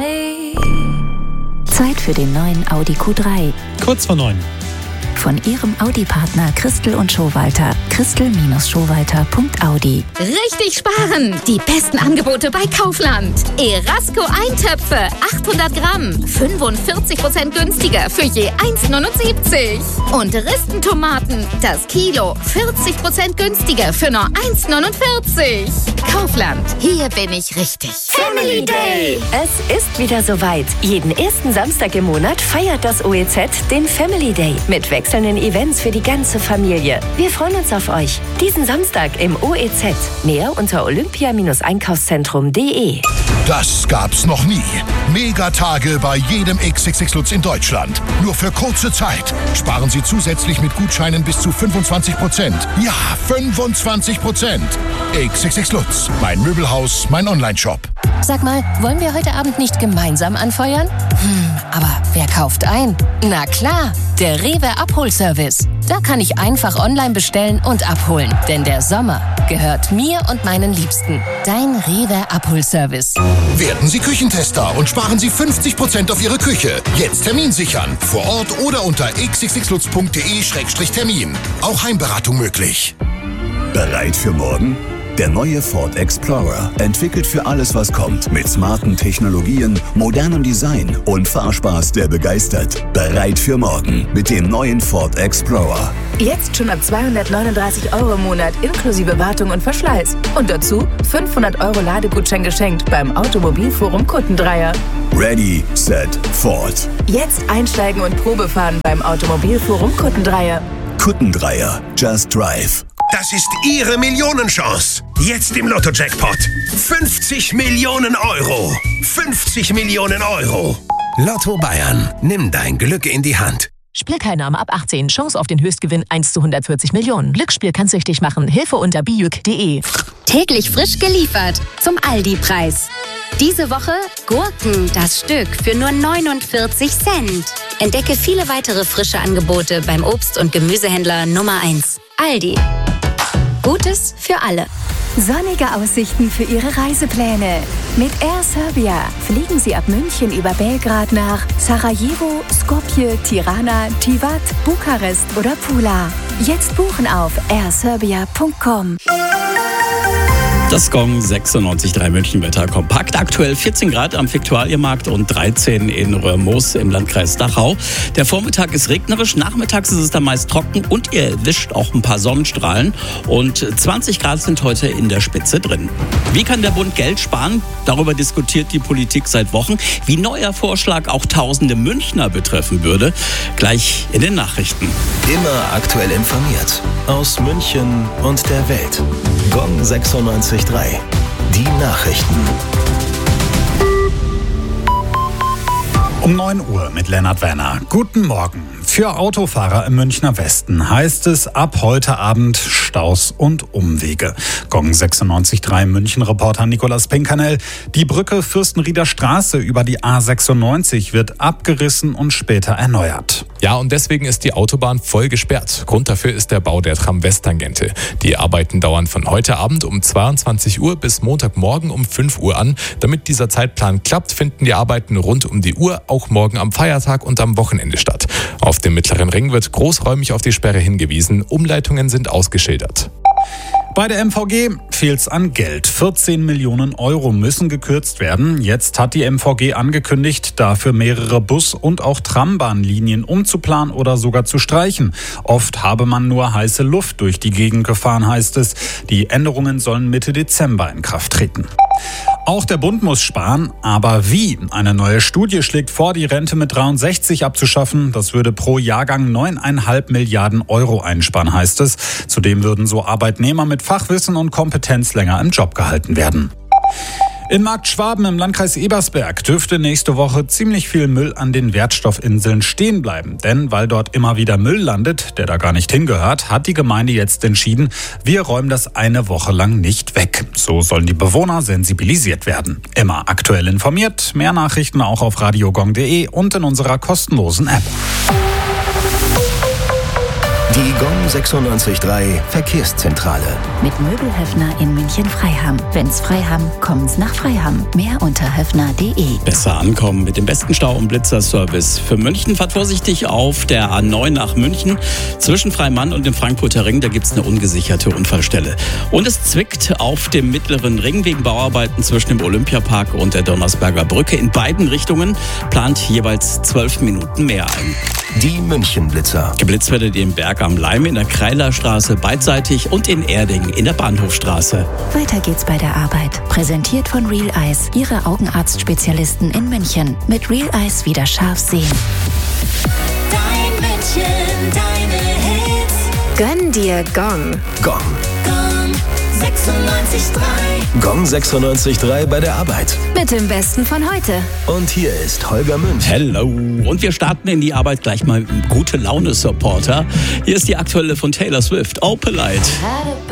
me. Zeit für den neuen Audi Q3. Kurz vor 9. Von Ihrem Audi-Partner Christel und Schowalter. Christel-Schowalter.audi. Richtig sparen! Die besten Angebote bei Kaufland. Erasco Eintöpfe, 800 Gramm, 45% günstiger für je 1,79. Und Ristentomaten, das Kilo, 40% günstiger für nur 1,49. Kaufland, hier bin ich richtig. Family Day! Es ist wieder soweit. Jeden ersten Samstag im Monat feiert das OEZ den Family Day mit wechselnden Events für die ganze Familie. Wir freuen uns auf euch. Diesen Samstag im OEZ. Mehr unter olympia-einkaufszentrum.de. Das gab's noch nie. Megatage bei jedem XXX Lutz in Deutschland. Nur für kurze Zeit. Sparen Sie zusätzlich mit Gutscheinen bis zu 25%. Ja, 25%. XXX Lutz. Mein Möbelhaus, mein Onlineshop. Sag mal, wollen wir heute Abend nicht gemeinsam anfeuern? Aber wer kauft ein? Na klar, der Rewe Abholservice. Da kann ich einfach online bestellen und abholen. Denn der Sommer gehört mir und meinen Liebsten. Dein Rewe Abholservice. Werden Sie Küchentester und sparen Sie 50% auf Ihre Küche. Jetzt Termin sichern. Vor Ort oder unter xxxlutz.de/termin. Auch Heimberatung möglich. Bereit für morgen? Der neue Ford Explorer, entwickelt für alles, was kommt, mit smarten Technologien, modernem Design und Fahrspaß, der begeistert. Bereit für morgen mit dem neuen Ford Explorer. Jetzt schon ab 239 € im Monat inklusive Wartung und Verschleiß. Und dazu 500 € Ladegutschein geschenkt beim Automobilforum Kuttendreier. Ready, set, Ford. Jetzt einsteigen und Probefahren beim Automobilforum Kuttendreier. Kuttendreier, just drive. Das ist Ihre Millionenchance. Jetzt im Lotto-Jackpot. 50 Millionen €. 50 Millionen €. Lotto Bayern. Nimm dein Glück in die Hand. Spielteilnahme ab 18. Chance auf den Höchstgewinn 1:140 Millionen. Glücksspiel kann süchtig machen. Hilfe unter bijuk.de. Täglich frisch geliefert zum Aldi-Preis. Diese Woche Gurken, das Stück, für nur 49 Cent. Entdecke viele weitere frische Angebote beim Obst- und Gemüsehändler Nummer 1. Aldi. Gutes für alle. Sonnige Aussichten für Ihre Reisepläne. Mit Air Serbia fliegen Sie ab München über Belgrad nach Sarajevo, Skopje, Tirana, Tivat, Bukarest oder Pula. Jetzt buchen auf airserbia.com. Das Gong 96,3 München-Wetter kompakt. Aktuell 14 Grad am Viktualienmarkt und 13 in Röhrmoos im Landkreis Dachau. Der Vormittag ist regnerisch, nachmittags ist es dann meist trocken und ihr erwischt auch ein paar Sonnenstrahlen. Und 20 Grad sind heute in der Spitze drin. Wie kann der Bund Geld sparen? Darüber diskutiert die Politik seit Wochen. Wie neuer Vorschlag auch tausende Münchner betreffen würde, gleich in den Nachrichten. Immer aktuell informiert. Aus München und der Welt. Gong 96,3. Die Nachrichten. Um 9 Uhr mit Lennart Werner. Guten Morgen. Für Autofahrer im Münchner Westen heißt es ab heute Abend Staus und Umwege. Gong 96,3 München-Reporter Nicolas Pinkanel. Die Brücke Fürstenrieder Straße über die A96 wird abgerissen und später erneuert. Ja, und deswegen ist die Autobahn voll gesperrt. Grund dafür ist der Bau der Tram-West-Tangente. Die Arbeiten dauern von heute Abend um 22 Uhr bis Montagmorgen um 5 Uhr an. Damit dieser Zeitplan klappt, finden die Arbeiten rund um die Uhr auch morgen am Feiertag und am Wochenende statt. Auf dem Mittleren Ring wird großräumig auf die Sperre hingewiesen. Umleitungen sind ausgeschildert. Bei der MVG fehlt's an Geld. 14 Millionen € müssen gekürzt werden. Jetzt hat die MVG angekündigt, dafür mehrere Bus- und auch Trambahnlinien umzuplanen oder sogar zu streichen. Oft habe man nur heiße Luft durch die Gegend gefahren, heißt es. Die Änderungen sollen Mitte Dezember in Kraft treten. Auch der Bund muss sparen, aber wie? Eine neue Studie schlägt vor, die Rente mit 63 abzuschaffen. Das würde pro Jahrgang 9,5 Milliarden € einsparen, heißt es. Zudem würden so Arbeitnehmer mit Fachwissen und Kompetenz länger im Job gehalten werden. In Markt Schwaben im Landkreis Ebersberg dürfte nächste Woche ziemlich viel Müll an den Wertstoffinseln stehen bleiben. Denn weil dort immer wieder Müll landet, der da gar nicht hingehört, hat die Gemeinde jetzt entschieden, wir räumen das eine Woche lang nicht weg. So sollen die Bewohner sensibilisiert werden. Immer aktuell informiert, mehr Nachrichten auch auf radiogong.de und in unserer kostenlosen App. Die Gong 96.3 Verkehrszentrale. Mit Möbelhöfner in München-Freiham. Wenn's Freiham, kommen's nach Freiham. Mehr unter höfner.de. Besser ankommen mit dem besten Stau- und Blitzerservice. Für München fahrt vorsichtig auf der A9 nach München. Zwischen Freimann und dem Frankfurter Ring, da gibt's eine ungesicherte Unfallstelle. Und es zwickt auf dem mittleren Ring wegen Bauarbeiten zwischen dem Olympiapark und der Donnersberger Brücke. In beiden Richtungen plant jeweils 12 Minuten mehr ein. Die München-Blitzer. Geblitzt werdet ihr im Berg am Leim, in der Kreilerstraße beidseitig und in Erding in der Bahnhofstraße. Weiter geht's bei der Arbeit. Präsentiert von Real Eyes, Ihre Augenarztspezialisten in München. Mit Real Eyes wieder scharf sehen. Dein München, deine Hits. Gönn dir Gong. Gong. Gong 96.3. Gong 96.3 bei der Arbeit. Mit dem Besten von heute. Und hier ist Holger Münch. Hello. Und wir starten in die Arbeit gleich mal mit einem Gute-Laune-Supporter. Hier ist die aktuelle von Taylor Swift, Oh Polite.